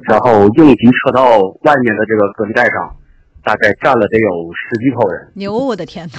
然后应急车道外面的这个隔离带上，大概站了得有10几口人。 牛，我的天哪！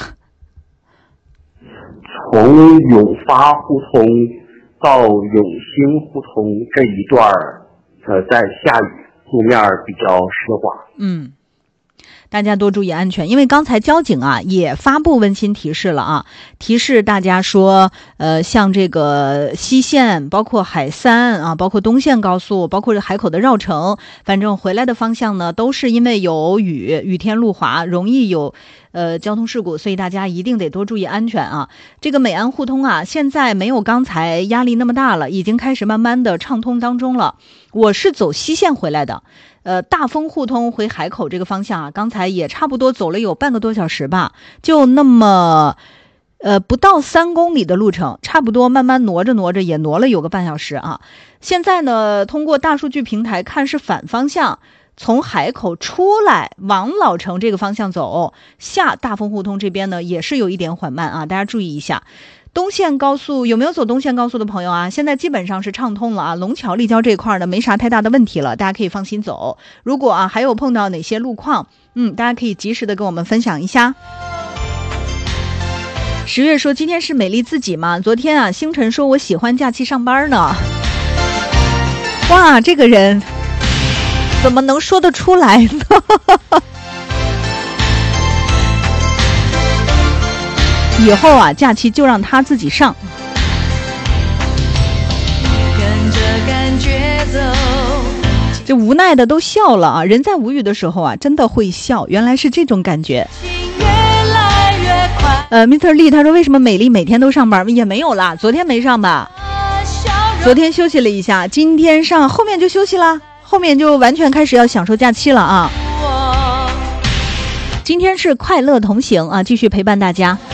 从永发胡同到永兴胡同这一段在下雨，路面比较湿滑。 大家多注意安全，因为刚才交警也发布温馨提示了提示大家说，像这个西线，包括海3包括东线高速，包括海口的绕城，反正回来的方向呢，都是因为有雨天路滑，容易有交通事故，所以大家一定得多注意安全这个美安互通现在没有刚才压力那么大了，已经开始慢慢的畅通当中了。我是走西线回来的。大丰互通回海口这个方向刚才也差不多走了有半个多小时吧，就那么不到3公里的路程，差不多慢慢挪着也挪了有个半小时现在呢，通过大数据平台看是反方向，从海口出来往老城这个方向走，下大丰互通这边呢也是有一点缓慢大家注意一下。东线高速有没有走东线高速的朋友现在基本上是畅通了龙桥立交这块呢没啥太大的问题了，大家可以放心走。如果还有碰到哪些路况，大家可以及时的跟我们分享一下。10月说今天是美丽自己吗？昨天星辰说我喜欢假期上班呢。哇，这个人怎么能说得出来呢？以后假期就让他自己上。跟着感觉走，这无奈的都笑了人在无语的时候真的会笑，原来是这种感觉。Mr. Lee 他说为什么美丽每天都上班？也没有啦，昨天没上吧，昨天休息了一下，今天上，后面就休息啦，后面就完全开始要享受假期了今天是快乐同行继续陪伴大家。